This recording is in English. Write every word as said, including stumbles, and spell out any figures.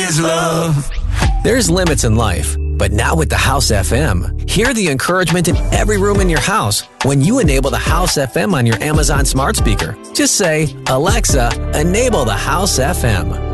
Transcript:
is love. There's limits in life, but now with the House F M, hear the encouragement in every room in your house when you enable the House F M on your Amazon smart speaker. Just say, Alexa, enable the House F M.